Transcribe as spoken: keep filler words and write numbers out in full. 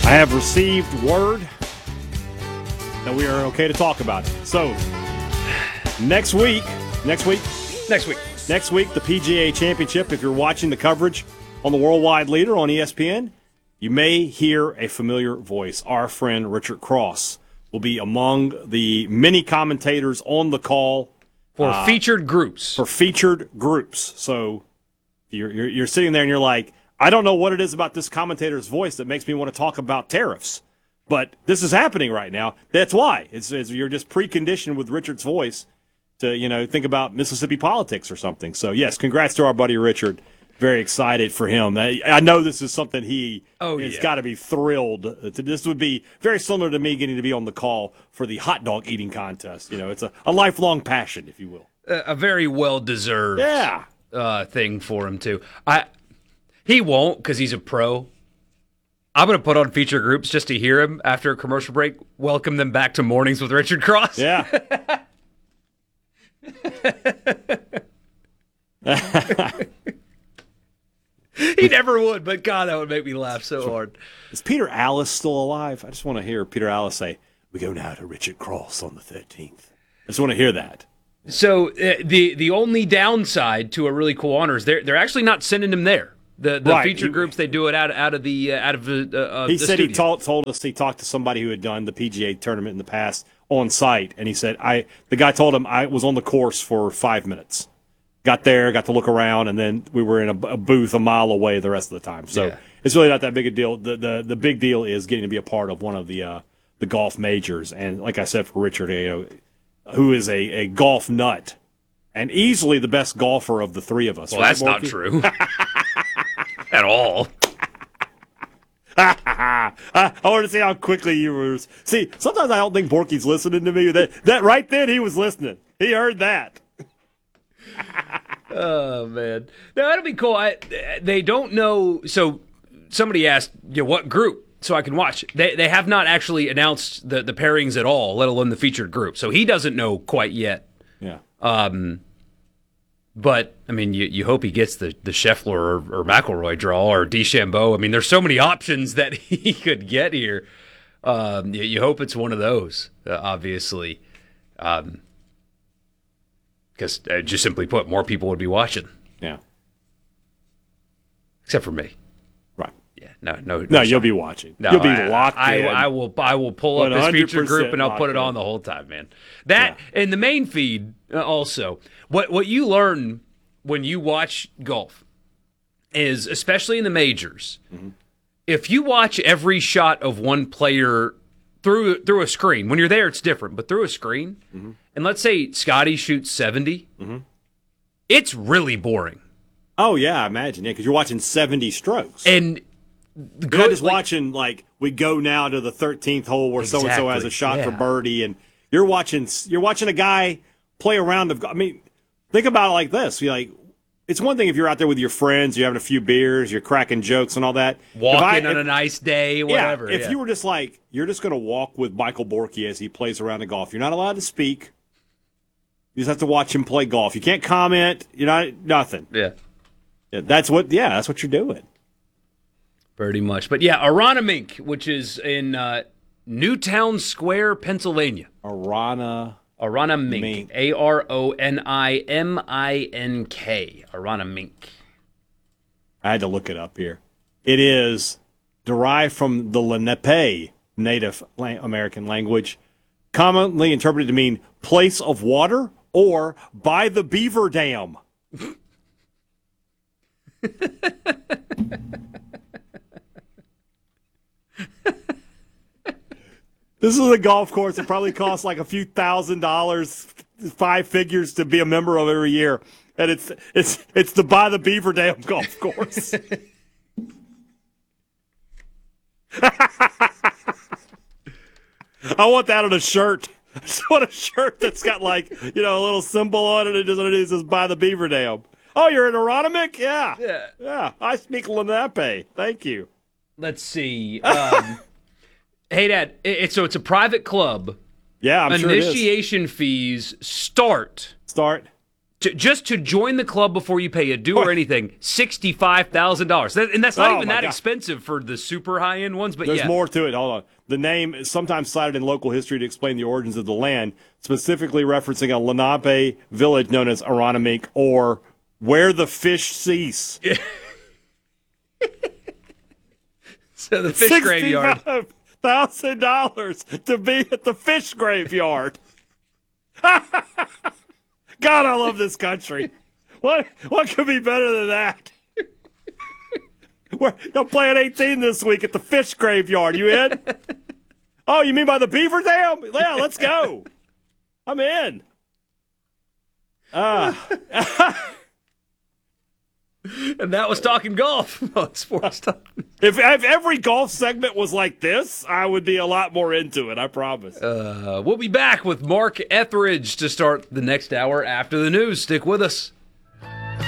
I have received word that we are okay to talk about it. So, next week, next week, Next week. next week, the P G A Championship, if you're watching the coverage on the Worldwide Leader on E S P N, you may hear a familiar voice. Our friend Richard Cross will be among the many commentators on the call. For uh, featured groups. For featured groups. So, you're, you're, you're sitting there and you're like, I don't know what it is about this commentator's voice that makes me want to talk about tariffs, but this is happening right now. That's why. It's, it's you're just preconditioned with Richard's voice to, you know, think about Mississippi politics or something. So, yes, congrats to our buddy Richard. Very excited for him. I, I know this is something he oh, has yeah. got to be thrilled to. This would be very similar to me getting to be on the call for the hot dog eating contest. You know, it's a, a lifelong passion, if you will. A, a very well-deserved yeah. uh, thing for him, too. I He won't because he's a pro. I'm going to put on feature groups just to hear him after a commercial break. Welcome them back to Mornings with Richard Cross. Yeah. He never would, but God, that would make me laugh so hard. Is Peter Alice still alive? I just want to hear Peter Alice say, we go now to Richard Cross on the thirteenth. I just want to hear that. So uh, the the only downside to a really cool honor is they're, they're actually not sending him there. The the Right. feature He- groups, they do it out, out of the uh, out of the, uh, He the said studio. he told, told us he talked to somebody who had done the P G A tournament in the past on site, and he said, I the guy told him I was on the course for five minutes. Got there, got to look around, and then we were in a, a booth a mile away the rest of the time. So Yeah. it's really not that big a deal. The, the the big deal is getting to be a part of one of the uh, the golf majors. And like I said, for Richard, you know, who is a, a golf nut and easily the best golfer of the three of us. Well, right, that's not Borky? true at all. I want to see how quickly you were. See, sometimes I don't think Borky's listening to me. That that right then he was listening. He heard that. Oh man, no, that'll be cool. I, they don't know. So somebody asked, you know, what group, so I can watch. They they have not actually announced the the pairings at all, let alone the featured group. So he doesn't know quite yet. Yeah. Um, but I mean, you, you hope he gets the the Scheffler or, or McIlroy draw or DeChambeau. I mean, there's so many options that he could get here. Um, you, you hope it's one of those, uh, obviously. Um, because uh, just simply put, more people would be watching. Yeah. Except for me. Right. Yeah. No. No. No, you'll be watching. No, you'll be I, locked I, in. I will. I will pull up this feature group and I'll put it locked on in. the whole time, man. That and the main feed uh, also. What what you learn when you watch golf is, especially in the majors, Mm-hmm. if you watch every shot of one player through through a screen, when you're there, it's different. But through a screen, Mm-hmm. and let's say Scotty shoots seventy, Mm-hmm. it's really boring. Oh yeah, I imagine. Yeah, because you're watching seventy strokes. And You're not just watching like we go now to the thirteenth hole where so and so has a Exactly, shot for yeah. birdie, and you're watching you're watching a guy play a round of. I mean, think about it like this: you're like, it's one thing if you're out there with your friends, you're having a few beers, you're cracking jokes and all that. walking If I- on if- a nice day, whatever. Yeah, if yeah. you were just like, you're just going to walk with Michael Borky as he plays around the golf. You're not allowed to speak. You just have to watch him play golf. You can't comment. You're not nothing. yeah. Yeah, that's what. Yeah, that's what you're doing. Pretty much. But yeah, Arana Mink, which is in uh, Newtown Square, Pennsylvania. Arana. Arana Mink. Mink. A R O N I M I N K. Arana Mink. I had to look it up here. It is derived from the Lenape Native la- American language, commonly interpreted to mean place of water or by the beaver dam. This is a golf course that probably costs like a few thousand dollars, five figures to be a member of every year, and it's it's it's the by the Beaver Dam golf course. I want that on a shirt. I just want a shirt that's got like, you know, a little symbol on it. It just underneath says by the Beaver Dam. Oh, you're in Aronimick? Yeah. Yeah. Yeah. I speak Lenape. Thank you. Let's see. Um, hey, Dad. It, it's so it's a private club. Yeah, I'm sure it is. Initiation fees start Start. To, just to join the club before you pay a due or anything, sixty-five thousand dollars. That, and that's not Oh, even my that God. expensive for the super high-end ones. But There's yeah. more to it. Hold on. The name is sometimes cited in local history to explain the origins of the land, specifically referencing a Lenape village known as Aronimink, or where the fish cease. So the fish graveyard. sixty-five thousand dollars to be at the fish graveyard. God, I love this country. What what could be better than that? We're I'm playing eighteen this week at the fish graveyard. You in? Oh, you mean by the beaver dam? Yeah, let's go. I'm in. Ah. And that was talking golf on Sports Talk. If, if every golf segment was like this, I would be a lot more into it, I promise. Uh, we'll be back with Mark Etheridge to start the next hour after the news. Stick with us.